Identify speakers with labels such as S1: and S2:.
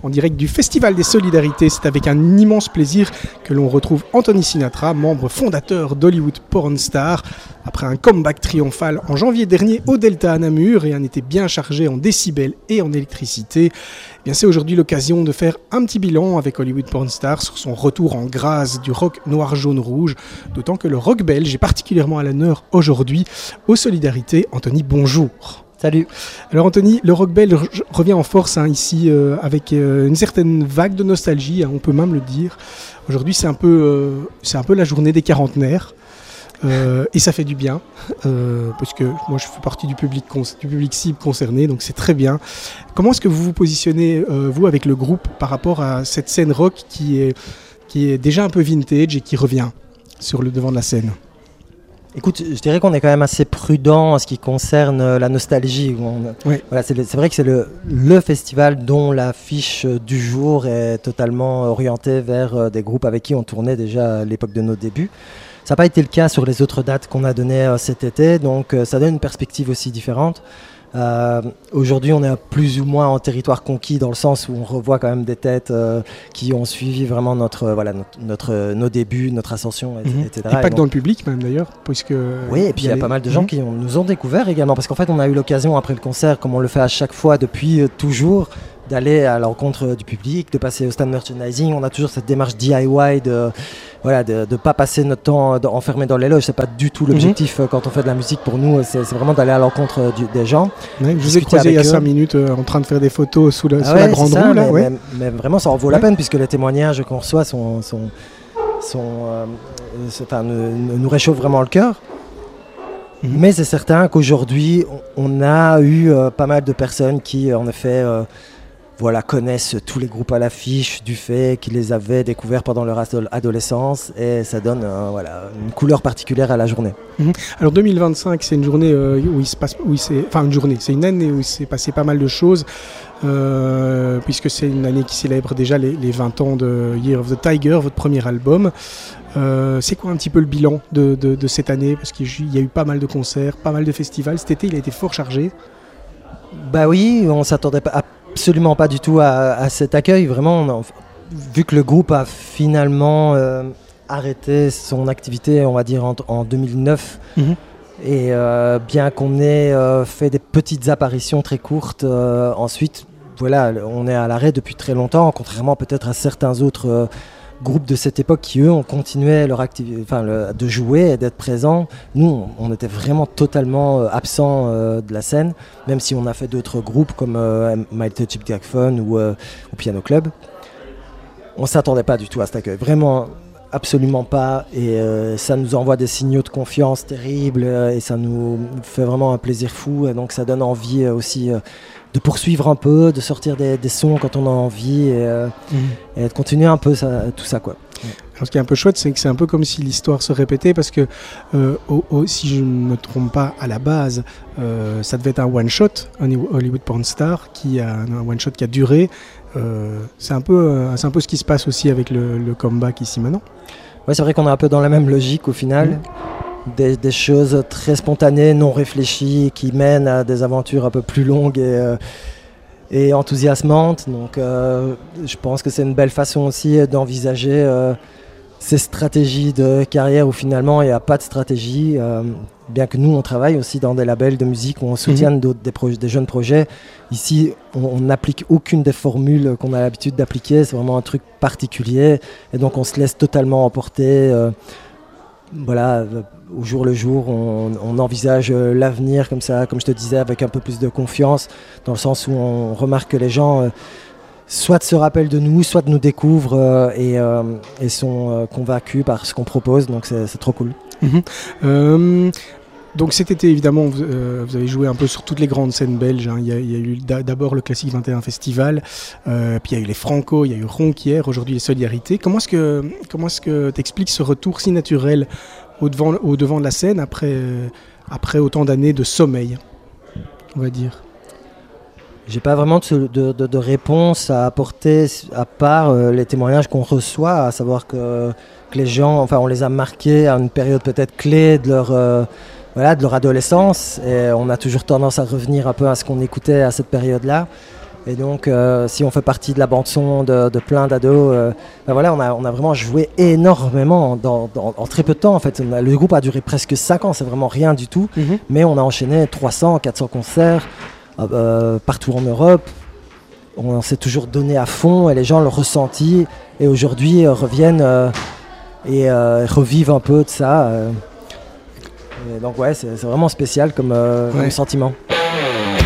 S1: en direct du Festival des Solidarités. C'est avec un immense plaisir que l'on retrouve Anthony Sinatra, membre fondateur d'Hollywood Porn Star. Après un comeback triomphal en janvier dernier au Delta à Namur et un été bien chargé en décibels et en électricité, eh bien c'est aujourd'hui l'occasion de faire un petit bilan avec Hollywood Porn Star sur son retour en grâce du rock noir, jaune, rouge. D'autant que le rock belge est particulièrement à l'honneur aujourd'hui aux Solidarités. Anthony, bonjour.
S2: Salut. Alors
S1: Anthony, le rock belge revient en force ici avec une certaine vague de nostalgie, on peut même le dire. Aujourd'hui c'est un peu la journée des quarantenaires. Et ça fait du bien, parce que moi je fais partie du public cible concerné, donc c'est très bien. Comment est-ce que vous vous positionnez, vous, avec le groupe, par rapport à cette scène rock qui est déjà un peu vintage et qui revient sur le devant de la scène ?
S2: Écoute, je dirais qu'on est quand même assez prudent en ce qui concerne la nostalgie.
S1: Oui.
S2: Voilà, c'est vrai que c'est le festival dont l'affiche du jour est totalement orientée vers des groupes avec qui on tournait déjà à l'époque de nos débuts. Ça n'a pas été le cas sur les autres dates qu'on a données cet été, donc ça donne une perspective aussi différente. Aujourd'hui, on est plus ou moins en territoire conquis dans le sens où on revoit quand même des têtes qui ont suivi vraiment nos débuts, notre ascension, etc.
S1: Et pas que dans le public même d'ailleurs, puisque...
S2: Oui, et puis il y a pas mal de gens qui nous ont découvert également, parce qu'en fait on a eu l'occasion après le concert, comme on le fait à chaque fois depuis toujours, d'aller à l'encontre du public, de passer au stand merchandising. On a toujours cette démarche DIY de pas passer notre temps enfermé dans les loges. C'est pas du tout l'objectif quand on fait de la musique. Pour nous, c'est vraiment d'aller à l'encontre des gens.
S1: Ouais, je vous ai croisé il y a 5 minutes en train de faire des photos sous la grande roue.
S2: Mais vraiment, ça en vaut la peine, puisque les témoignages qu'on reçoit nous réchauffent vraiment le cœur. Mais c'est certain qu'aujourd'hui, on a eu pas mal de personnes qui, en effet, connaissent tous les groupes à l'affiche du fait qu'ils les avaient découverts pendant leur adolescence, et ça donne une couleur particulière à la journée.
S1: Alors 2025, c'est une journée c'est une année où il s'est passé pas mal de choses, puisque c'est une année qui célèbre déjà les 20 ans de Year of the Tiger, votre premier album. C'est quoi un petit peu le bilan de cette année ? Parce qu'il y a eu pas mal de concerts, pas mal de festivals. Cet été, il a été fort chargé.
S2: Bah oui, on s'attendait absolument pas du tout à cet accueil. Vraiment, vu que le groupe a finalement arrêté son activité, on va dire, en 2009, et bien qu'on ait fait des petites apparitions très courtes, ensuite, on est à l'arrêt depuis très longtemps, contrairement peut-être à certains autres groupes de cette époque qui, eux, ont continué leur activité, de jouer et d'être présents. Nous, on était vraiment totalement absents de la scène, même si on a fait d'autres groupes comme My Little Chip Fun ou Piano Club. On ne s'attendait pas du tout à cet accueil, vraiment absolument pas, et ça nous envoie des signaux de confiance terribles, et ça nous fait vraiment un plaisir fou, et donc ça donne envie aussi de poursuivre un peu, de sortir des sons quand on a envie, et de continuer un peu tout ça, quoi.
S1: Alors, ce qui est un peu chouette, c'est que c'est un peu comme si l'histoire se répétait, parce que si je ne me trompe pas, à la base, ça devait être un one-shot, un Hollywood Porn Star, un one-shot qui a duré. C'est un peu ce qui se passe aussi avec le comeback ici maintenant.
S2: Ouais, c'est vrai qu'on est un peu dans la même logique au final. Des choses très spontanées, non réfléchies, qui mènent à des aventures un peu plus longues et enthousiasmantes. Donc je pense que c'est une belle façon aussi d'envisager ces stratégies de carrière où finalement il n'y a pas de stratégie. Bien que nous on travaille aussi dans des labels de musique où on soutient des jeunes projets. Ici on n'applique aucune des formules qu'on a l'habitude d'appliquer, c'est vraiment un truc particulier, et donc on se laisse totalement emporter. Au jour le jour, on envisage l'avenir comme ça, comme je te disais, avec un peu plus de confiance, dans le sens où on remarque que les gens soit se rappellent de nous, soit nous découvrent et sont convaincus par ce qu'on propose, donc c'est trop cool.
S1: Donc cet été, évidemment, vous avez joué un peu sur toutes les grandes scènes belges. Il y a eu d'abord le Classique 21 Festival, puis il y a eu les Franco, il y a eu Ronquière, aujourd'hui les Solidarités. Comment est-ce que tu expliques ce retour si naturel au devant de la scène après autant d'années de sommeil, on va dire ?
S2: J'ai pas vraiment de réponse à apporter, à part les témoignages qu'on reçoit, à savoir que les gens, on les a marqués à une période peut-être clé de leur adolescence, et on a toujours tendance à revenir un peu à ce qu'on écoutait à cette période-là. Et donc, si on fait partie de la bande-son de plein d'ados, ben voilà, on a vraiment joué énormément en très peu de temps. En fait. Le groupe a duré presque 5 ans, c'est vraiment rien du tout. Mais on a enchaîné 300, 400 concerts partout en Europe. On s'est toujours donné à fond et les gens l'ont ressenti. Et aujourd'hui, reviennent et revivent un peu de ça. Et donc ouais, c'est vraiment spécial comme sentiment.